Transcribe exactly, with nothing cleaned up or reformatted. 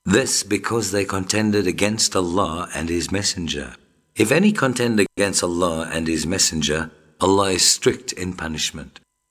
This because they contended against Allah and His Messenger. If any contend against Allah and His Messenger, Allah is strict in punishment.